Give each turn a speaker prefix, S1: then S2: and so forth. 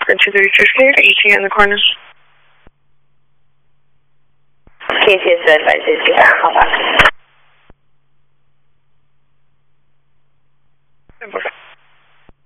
S1: Oscar 233 clear, ETA in the corner.
S2: KC is advised, call back.